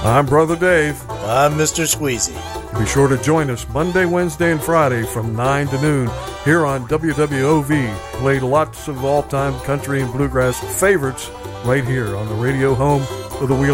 I'm Brother Dave. I'm Mr. Squeezy. Be sure to join us Monday, Wednesday, and Friday from 9 to noon here on WWOV. Played lots of all-time country and bluegrass favorites right here on the radio home of the Wheeling